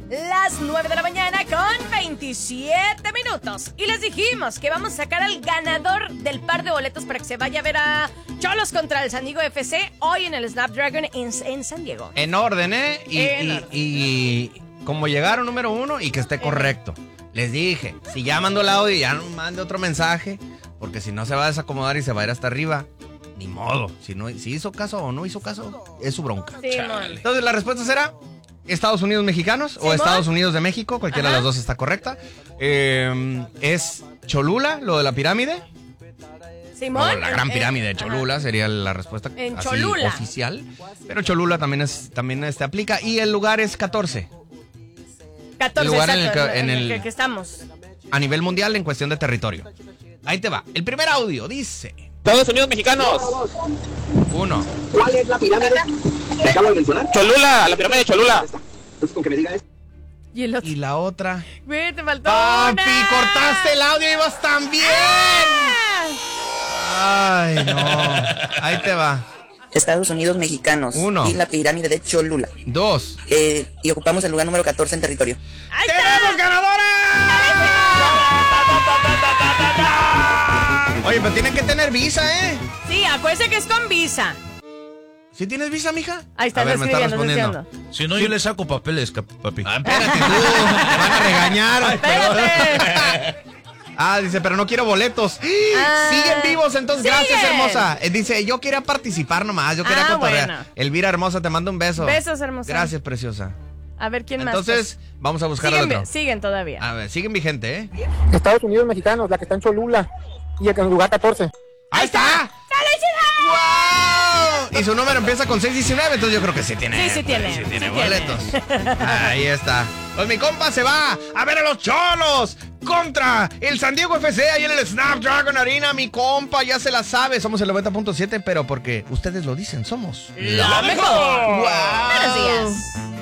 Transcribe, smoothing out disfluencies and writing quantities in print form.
las 9 de la mañana con 27 minutos. Y les dijimos que vamos a sacar al ganador del par de boletos para que se vaya a ver a Cholos contra el San Diego FC hoy en el Snapdragon en San Diego. En orden, ¿eh? Y como llegaron número 1 y que esté correcto. Les dije, si ya mandó el audio, ya no mande otro mensaje, porque si no se va a desacomodar y se va a ir hasta arriba. Ni modo. Si hizo caso o no hizo caso, es su bronca. Sí, entonces la respuesta será Estados Unidos mexicanos o Estados Unidos de México. Cualquiera de las dos está correcta. Es Cholula, lo de la pirámide. Simón. No, la gran pirámide de Cholula sería la respuesta en así Cholula. Oficial. Pero Cholula también aplica. Y el lugar es 14. 14, el lugar exacto, en el que estamos. A nivel mundial en cuestión de territorio. Ahí te va. El primer audio dice... Estados Unidos mexicanos. 1. ¿Cuál es la pirámide que acabo de mencionar? Cholula, la pirámide de Cholula. Entonces, con que me diga esto. Y el otro. Y la otra... Güey, te faltó ¡Papi! una. ¡Cortaste el audio y ibas tan bien! ¡Ay, no! Ahí te va. Estados Unidos mexicanos. 1. Y la pirámide de Cholula. 2. Y ocupamos el lugar número 14 en territorio. ¡Tenemos ganadora! Oye, pero tienen que tener visa, ¿eh? Sí, acuérdense que es con visa. ¿Sí tienes visa, mija? Ahí está, a ver, me está escribiendo. respondiendo. Si no, yo le saco papeles, papi. Espérate tú, me van a regañar. Espérate. Dice, pero no quiero boletos. Siguen vivos, entonces. Siguen. Gracias, hermosa. Dice, yo quería participar nomás, yo quería cotorrear. Bueno. Elvira, hermosa, te mando un beso. Besos, hermosa. Gracias, preciosa. A ver, ¿quién Entonces, vamos a buscar siguen, otro. siguen todavía. A ver, siguen vigente, ¿eh? Estados Unidos mexicanos, la que está en Cholula. Y en el lugar 14. ¡Ahí está! ¡Wow! Y su número empieza con 619, entonces yo creo que sí tiene. Sí tiene. Sí tiene boletos. Ahí está. Pues mi compa se va a ver a los Cholos contra el San Diego FC ahí en el Snapdragon Arena. Mi compa ya se la sabe. Somos el 90.7, pero porque ustedes lo dicen, somos ¡La mejor! ¡Wow! Buenos días.